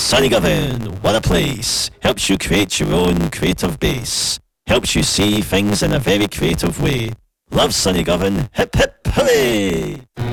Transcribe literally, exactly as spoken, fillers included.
Sunnygovern, what a place. Helps you create your own creative base. Helps you see things in a very creative way. Love Sunnygovern, hip hip hooray!